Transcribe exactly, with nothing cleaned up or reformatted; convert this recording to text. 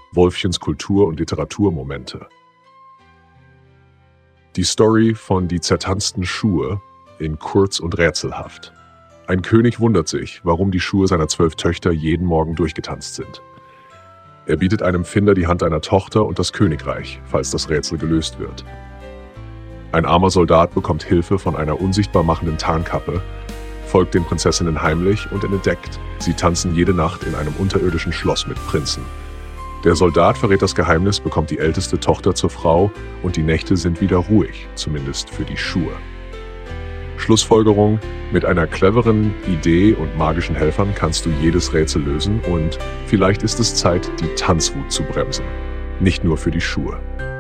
Wolfchens Kultur- und Literaturmomente. Die Story von Die zertanzten Schuhe in kurz und rätselhaft. Ein König wundert sich, warum die Schuhe seiner zwölf Töchter jeden Morgen durchgetanzt sind. Er bietet einem Finder die Hand einer Tochter und das Königreich, falls das Rätsel gelöst wird. Ein armer Soldat bekommt Hilfe von einer unsichtbar machenden Tarnkappe, folgt den Prinzessinnen heimlich und entdeckt, sie tanzen jede Nacht in einem unterirdischen Schloss mit Prinzen. Der Soldat verrät das Geheimnis, bekommt die älteste Tochter zur Frau und die Nächte sind wieder ruhig, zumindest für die Schuhe. Schlussfolgerung: Mit einer cleveren Idee und magischen Helfern kannst du jedes Rätsel lösen und vielleicht ist es Zeit, die Tanzwut zu bremsen. Nicht nur für die Schuhe.